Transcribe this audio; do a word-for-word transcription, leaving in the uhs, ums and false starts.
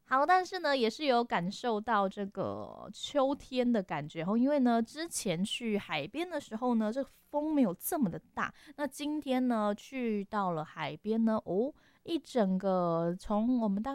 好，但是呢，也是有感受到这个秋天的感觉哦，因为呢，之前去海边的时候呢，这个风没有这么的大。那今天呢，去到了海边呢，哦，一整个从我们大